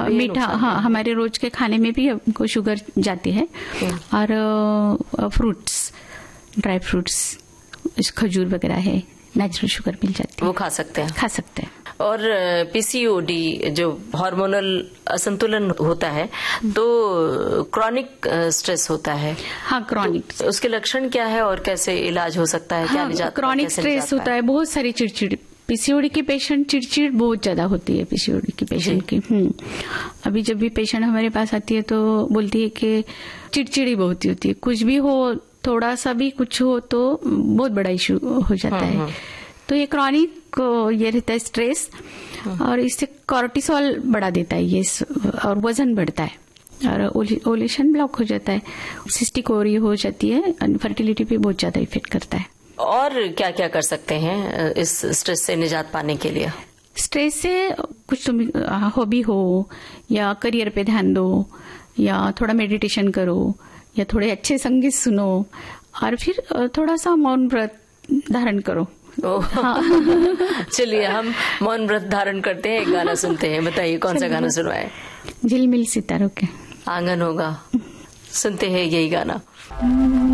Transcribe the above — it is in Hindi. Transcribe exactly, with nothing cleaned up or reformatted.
हाँ, भी मीठा, हाँ, हमारे रोज के खाने में भी हमको शुगर जाती है। और फ्रूट्स, ड्राई फ्रूट्स, खजूर वगैरह है, नेचुरल शुगर मिल जाती है, वो खा सकते हैं खा सकते हैं। और पीसीओडी जो हार्मोनल असंतुलन होता है, तो क्रॉनिक स्ट्रेस होता है। हाँ, क्रॉनिक, तो उसके लक्षण क्या है और कैसे इलाज हो सकता है? हाँ, क्या निजात, क्रॉनिक स्ट्रेस होता है, बहुत सारी चिड़चिड़, पीसीओडी की पेशेंट चिड़चिड़ बहुत ज्यादा होती है। पीसीओडी की पेशेंट की हम्म अभी जब भी पेशेंट हमारे पास आती है तो बोलती है कि चिड़चिड़ी बहुत होती है, कुछ भी हो, थोड़ा सा भी कुछ हो तो बहुत बड़ा इशू हो जाता है। तो ये क्रॉनिक ये रहता है स्ट्रेस, और इससे कॉर्टिसोल बढ़ा देता है ये, और वजन बढ़ता है और ओलेशन ब्लॉक हो जाता है, सिस्टिक ओवरी हो जाती है, फर्टिलिटी पे बहुत ज्यादा इफेक्ट करता है। और क्या क्या कर सकते हैं इस स्ट्रेस से निजात पाने के लिए? स्ट्रेस से कुछ तुम हॉबी हो, या करियर पे ध्यान दो, या थोड़ा मेडिटेशन करो, या थोड़े अच्छे संगीत सुनो, और फिर थोड़ा सा मौन व्रत धारण करो। हाँ। चलिए, हम मौन व्रत धारण करते हैं, एक गाना सुनते हैं। बताइए कौन सा गाना सुनवाए? झिलमिल सितारों के आंगन होगा, सुनते हैं यही गाना।